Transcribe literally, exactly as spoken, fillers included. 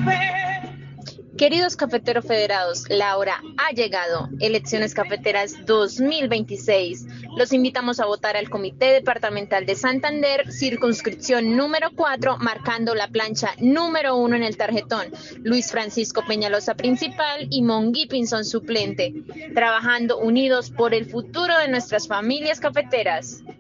Queridos cafeteros federados, la hora ha llegado. Elecciones Cafeteras dos mil veintiséis. Los invitamos a votar al Comité Departamental de Santander, circunscripción número cuatro, marcando la plancha número uno en el tarjetón. Luis Francisco Peñalosa principal y Monguí Pinzón suplente. Trabajando unidos por el futuro de nuestras familias cafeteras.